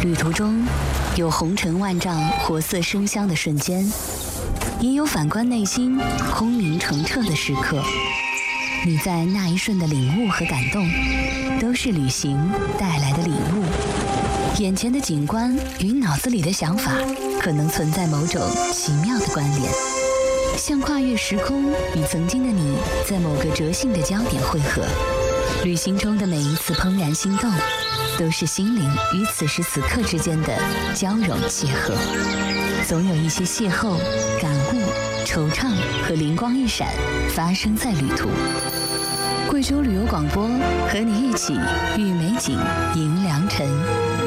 旅途中，有红尘万丈、活色生香的瞬间，也有反观内心、空明澄澈的时刻。你在那一瞬的领悟和感动，都是旅行带来的礼物。眼前的景观与脑子里的想法，可能存在某种奇妙的关联，像跨越时空，与曾经的你在某个折性的焦点汇合。旅行中的每一次怦然心动，都是心灵与此时此刻之间的交融契合。总有一些邂逅、感悟、惆怅和灵光一闪发生在旅途。贵州旅游广播和你一起遇美景，迎良辰。